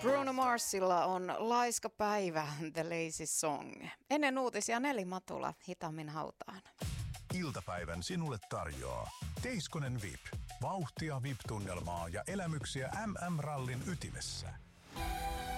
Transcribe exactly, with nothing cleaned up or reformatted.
Bruno Marsilla on Laiska päivä, The Lazy Song. Ennen uutisia Neli Matula hitaammin hautaan. Iltapäivän sinulle tarjoaa Teiskonen V I P. Vauhtia V I P-tunnelmaa ja elämyksiä M M-rallin ytimessä.